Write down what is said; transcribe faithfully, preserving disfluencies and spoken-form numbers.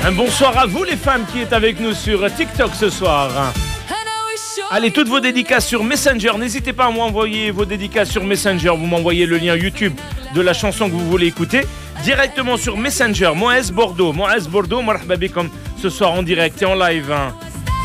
Un bonsoir à vous les femmes qui êtes avec nous sur TikTok ce soir. Allez, toutes vos dédicaces sur Messenger. N'hésitez pas à m'envoyer vos dédicaces sur Messenger. Vous m'envoyez le lien YouTube de la chanson que vous voulez écouter directement sur Messenger. Moez Bordeaux. Moez Bordeaux, marhaba bikom ce soir en direct et en live.